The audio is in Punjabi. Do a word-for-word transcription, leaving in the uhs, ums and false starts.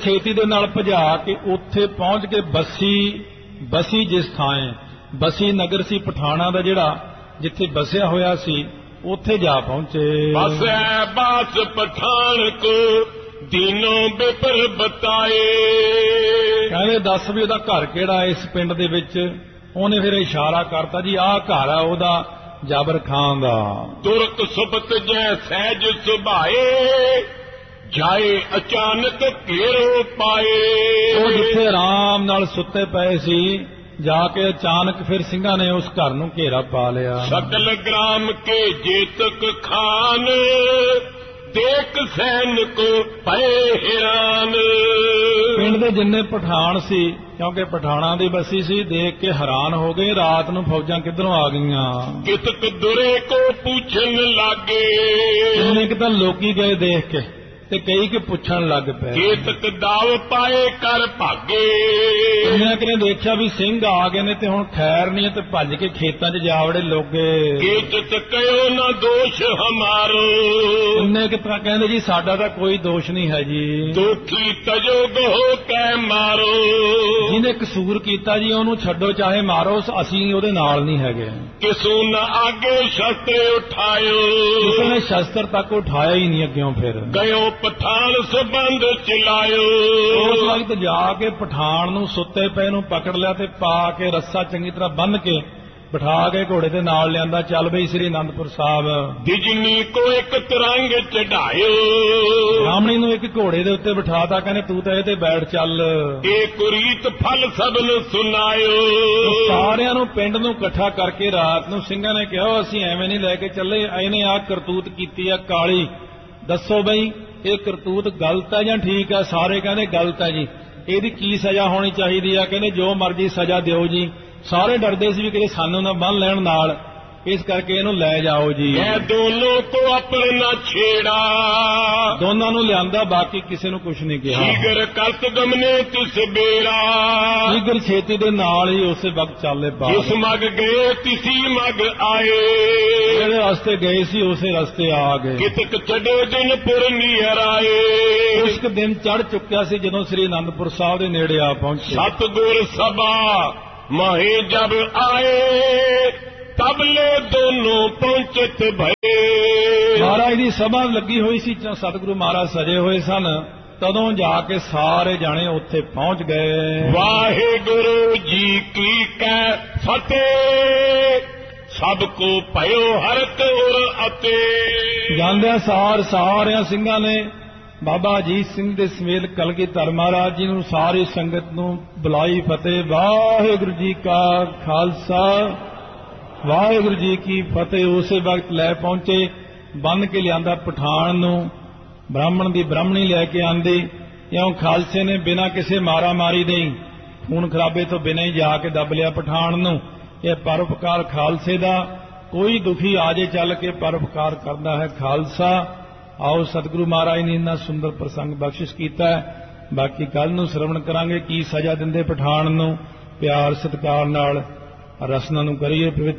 ਛੇਤੀ ਦੇ ਨਾਲ ਭਜਾ ਕੇ ਉੱਥੇ ਪਹੁੰਚ ਕੇ ਬਸੀ ਬਸੀ ਜਿਸ ਥਾਂ ਬਸੀ ਨਗਰ ਸੀ ਪਠਾਣਾ ਦਾ ਜਿਹੜਾ ਜਿੱਥੇ ਬਸਿਆ ਹੋਇਆ ਸੀ ਉੱਥੇ ਜਾ ਪਹੁੰਚੇ। ਬਸੈ ਬਾਸ ਪਠਾਨ ਕੋ ਦੀਨੋਂ ਬਿਪਰ ਬਤਾਏ। ਕਹਿੰਦੇ ਦੱਸ ਵੀ ਉਹਦਾ ਘਰ ਕਿਹੜਾ ਇਸ ਪਿੰਡ ਦੇ ਵਿੱਚ। ਉਹਨੇ ਫਿਰ ਇਸ਼ਾਰਾ ਕਰਤਾ ਜੀ ਆਹ ਘਰ ਆ ਉਹਦਾ ਜਾਬਰ ਖਾਨ ਦਾ। ਤੁਰਕ ਸੁਬਤ ਜੈ ਸਹਿਜ ਸੁਭਾਏ ਜਾਏ ਅਚਾਨਕ ਘੇਰੋ ਪਾਏ। ਉਹ ਜਿੱਥੇ ਆਰਾਮ ਨਾਲ ਸੁੱਤੇ ਪਏ ਸੀ ਜਾ ਕੇ ਅਚਾਨਕ ਫਿਰ ਸਿੰਘਾਂ ਨੇ ਉਸ ਘਰ ਨੂੰ ਘੇਰਾ ਪਾ ਲਿਆ। ਸਕਲ ਗ੍ਰਾਮ ਕੇ ਜੇਤਕ ਖਾਨ ਦੇਖ ਸੈਨ ਕੋ ਪਏ ਹੈਰਾਨ। ਪਿੰਡ ਦੇ ਜਿੰਨੇ ਪਠਾਨ ਸੀ ਕਿਉਂਕਿ ਪਠਾਣਾ ਦੀ ਬਸੀ ਸੀ ਦੇਖ ਕੇ ਹੈਰਾਨ ਹੋ ਗਏ ਰਾਤ ਨੂੰ ਫੌਜਾਂ ਕਿੱਧਰੋਂ ਆ ਗਈਆਂ। ਕਿਤਕ ਦੁਰੇ ਕੋ ਪੁੱਛਣ ਲੱਗੇ। ਕਿੰਨੇ ਕਿ ਤਾਂ ਲੋਕੀ ਗਏ ਦੇਖ ਕੇ ਤੇ ਕਈ ਕਿ ਪੁੱਛਣ ਲੱਗ ਪਏ। ਕੇਤਕ ਦਾਵ ਪਾਏ ਕਰ ਭਾਗੇ। ਇਹਨਾਂ ਕਿਨੇ ਦੇਖਿਆ ਵੀ ਸਿੰਘ ਆ ਗਏ ਨੇ ਤੇ ਹੁਣ ਖੈਰ ਨਹੀਂ ਤੇ ਭੱਜ ਕੇ ਖੇਤਾਂ 'ਚ ਜਾਵੜੇ ਲੋਗੇ। ਕੇਤਕ ਕਹਿਓ ਨਾ ਦੋਸ਼ ਹਮਾਰੋ। ਇੰਨੇ ਕਿ ਤਾਂ ਕਹਿੰਦੇ ਜੀ ਸਾਡਾ ਤਾਂ ਕੋਈ ਦੋਸ਼ ਨਹੀਂ ਹੈ ਜੀ। ਦੁਖੀ ਤਜੋਗ ਹੋ ਕੈ ਮਾਰੋ। ਜਿਹਨੇ ਕਸੂਰ ਕੀਤਾ ਜੀ ਉਹਨੂੰ ਛੱਡੋ ਚਾਹੇ ਮਾਰੋ ਅਸੀਂ ਉਹਦੇ ਨਾਲ ਨਹੀਂ ਹੈਗੇ। ਕਿਸੂ ਨਾ ਆਗੇ ਸ਼ਸਤਰ ਉਠਾਇਓ। ਕਿਸੇ ਨੇ ਸ਼ਸਤਰ ਤੱਕ ਉਠਾਇਆ ਹੀ ਨਹੀਂ ਅੱਗਿਓਂ। ਫਿਰ ਗਇਓ ਪਠਾਨ ਸਬੰਧ ਚਲਾਇਓ। ਉਸ ਵਕਤ ਜਾ ਕੇ ਪਠਾਨ ਨੂੰ ਸੁੱਤੇ ਪਏ ਨੂੰ ਪਕੜ ਲਿਆ ਤੇ ਪਾ ਕੇ ਰੱਸਾ ਚੰਗੀ ਤਰ੍ਹਾਂ ਬੰਨ੍ਹ ਕੇ ਬਿਠਾ ਕੇ ਘੋੜੇ ਦੇ ਨਾਲ ਲਿਆਂਦਾ। ਚੱਲ ਬਈ ਸ੍ਰੀ ਅਨੰਦਪੁਰ ਸਾਹਿਬ। ਦਿਜਨੀ ਕੋ ਇੱਕ ਤਰੰਗ ਚੜਾਇਓ। ਬ੍ਰਾਹਮਣੀ ਨੂੰ ਇੱਕ ਘੋੜੇ ਦੇ ਉੱਤੇ ਬਿਠਾਤਾ ਕਹਿੰਦੇ ਤੂੰ ਤਾਂ ਇਹ ਤੇ ਬੈਠ ਚੱਲ। ਇਹ ਕੁਰੀਤ ਫਲ ਸਭ ਨੂੰ ਸੁਣਾਇਓ। ਸਾਰਿਆਂ ਨੂੰ ਪਿੰਡ ਨੂੰ ਇਕੱਠਾ ਕਰਕੇ ਰਾਤ ਨੂੰ ਸਿੰਘਾਂ ਨੇ ਕਿਹਾ ਅਸੀਂ ਐਵੇਂ ਨਹੀਂ ਲੈ ਕੇ ਚੱਲੇ ਇਹਨੇ ਆਹ ਕਰਤੂਤ ਕੀਤੀ ਆ ਕਾਲੀ। ਦੱਸੋ ਬਈ ਇਹ ਕਰਤੂਤ ਗਲਤ ਹੈ ਜਾਂ ਠੀਕ ਹੈ। ਸਾਰੇ ਕਹਿੰਦੇ ਗਲਤ ਹੈ ਜੀ। ਇਹਦੀ ਕੀ ਸਜ਼ਾ ਹੋਣੀ ਚਾਹੀਦੀ ਆ। ਕਹਿੰਦੇ ਜੋ ਮਰਜ਼ੀ ਸਜ਼ਾ ਦਿਓ ਜੀ। ਸਾਰੇ ਡਰਦੇ ਸੀ ਵੀ ਕਿਤੇ ਸਾਨੂੰ ਨਾ ਬੰਨ ਲੈਣ ਨਾਲ ਇਸ ਕਰਕੇ ਇਹਨੂੰ ਲੈ ਜਾਓ ਜੀ। ਇਹ ਦੋਨੋਂ ਕੋ ਆਪਣਾ ਛੇੜਾ। ਦੋਨਾਂ ਨੂੰ ਲਿਆਂਦਾ ਬਾਕੀ ਕਿਸੇ ਨੂੰ ਕੁਝ ਨਹੀਂ ਕਿਹਾ। ਸ਼ੀਗਰ ਕਰਤ ਗਮਨੇ ਤਿਸ ਬੇਰਾ। ਸ਼ੀਗਰ ਛੇਤੀ ਦੇ ਨਾਲ ਹੀ ਉਸੇ ਵਕਤ ਚੱਲੇ ਬਾਹਰ। ਜਿਸ ਮਗ ਗਏ ਤਿਸੀ ਮਗ ਆਏ। ਜਿਹੜੇ ਰਸਤੇ ਗਏ ਸੀ ਉਸੇ ਰਸਤੇ ਆ ਗਏ। ਕਿਤਕ ਚੜੇ ਦਿਨ ਪੁਰ ਨੀਰ ਆਏ। ਉਸ ਦਿਨ ਚੜ ਚੁੱਕਿਆ ਸੀ ਜਦੋਂ ਸ੍ਰੀ ਅਨੰਦਪੁਰ ਸਾਹਿਬ ਦੇ ਨੇੜੇ ਆ ਪਹੁੰਚੇ। ਸਤਿਗੁਰ ਸਭਾ ਮਾਹੇ ਜਬ ਆਏ ਤਬਲੇ ਦੋਨੋਂ ਪਹੁੰਚਤ ਭਏ। ਮਹਾਰਾਜ ਦੀ ਸਭਾ ਲੱਗੀ ਹੋਈ ਸੀ ਸਤਿਗੁਰੂ ਮਹਾਰਾਜ ਸਜੇ ਹੋਏ ਸਨ। ਤਦੋਂ ਜਾ ਕੇ ਸਾਰੇ ਜਾਣੇ ਉੱਥੇ ਪਹੁੰਚ ਗਏ। ਵਾਹਿਗੁਰੂ ਜੀ ਕੀ ਕੈ ਫਤਿਹ ਸਭ ਕੋ ਭਇਓ ਹਰਤ ਉਰ ਅਤੇ। ਜਾਂਦਿਆਂ ਸਾਰ ਸਾਰਿਆਂ ਸਿੰਘਾਂ ਨੇ ਬਾਬਾ ਅਜੀਤ ਸਿੰਘ ਦੇ ਸਮੇਤ ਕਲਗੀਧਰ ਮਹਾਰਾਜ ਜੀ ਨੂੰ ਸਾਰੀ ਸੰਗਤ ਨੂੰ ਬੁਲਾਈ ਫਤਿਹ। ਵਾਹਿਗੁਰੂ ਜੀ ਕਾ ਖਾਲਸਾ ਵਾਹਿਗੁਰੂ ਜੀ ਕੀ ਫਤਿਹ। ਉਸੇ ਵਕਤ ਲੈ ਪਹੁੰਚੇ ਬੰਨ ਕੇ ਲਿਆਂਦਾ ਪਠਾਨ ਨੂੰ। ਬ੍ਰਾਹਮਣ ਦੀ ਬ੍ਰਾਹਮਣੀ ਲੈ ਕੇ ਆਂਦੀ। ਇਉਂ ਖਾਲਸੇ ਨੇ ਬਿਨਾਂ ਕਿਸੇ ਮਾਰਾ ਮਾਰੀ ਦੇ ਖੂਨ ਖਰਾਬੇ ਤੋਂ ਬਿਨਾਂ ਹੀ ਜਾ ਕੇ ਦੱਬ ਲਿਆ ਪਠਾਨ ਨੂੰ। ਇਹ ਪਰਉਪਕਾਰ ਖਾਲਸੇ ਦਾ। ਕੋਈ ਦੁਖੀ ਆ ਜੇ ਚੱਲ ਕੇ ਪਰਉਪਕਾਰ ਕਰਦਾ ਹੈ ਖਾਲਸਾ। ਆਓ ਸਤਿਗੁਰੂ ਮਹਾਰਾਜ ਨੇ ਇੰਨਾ ਸੁੰਦਰ ਪ੍ਰਸੰਗ ਬਖਸ਼ਿਸ਼ ਕੀਤਾ। ਬਾਕੀ ਕੱਲ ਨੂੰ ਸ਼ਰਵਣ ਕਰਾਂਗੇ ਕੀ ਸਜ਼ਾ ਦਿੰਦੇ ਪਠਾਨ ਨੂੰ। ਪਿਆਰ ਸਤਿਕਾਰ ਨਾਲ ਰਸਨਾ ਨੂੰ ਕਰੀਏ।